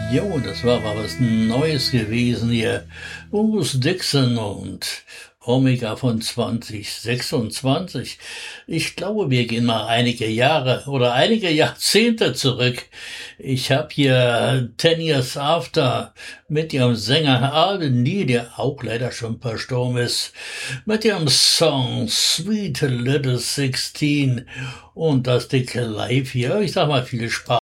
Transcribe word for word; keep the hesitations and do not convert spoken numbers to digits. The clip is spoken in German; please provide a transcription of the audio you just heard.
Jo, das war mal was Neues gewesen hier. Bruce Dixon und Omega von zwanzig sechsundzwanzig. Ich glaube, wir gehen mal einige Jahre oder einige Jahrzehnte zurück. Ich habe hier Ten Years After mit ihrem Sänger Alden Lee, der auch leider schon verstorben ist, mit ihrem Song Sweet Little Sixteen und das dicke Live hier. Ich sag mal viel Spaß.